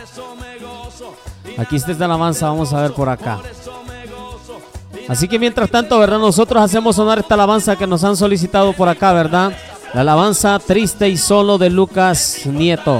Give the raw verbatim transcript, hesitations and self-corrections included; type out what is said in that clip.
Aquí está esta alabanza, vamos a ver por acá. Así que mientras tanto, ¿verdad? Nosotros hacemos sonar esta alabanza que nos han solicitado por acá, ¿verdad? La alabanza Triste y Solo de Lucas Nieto.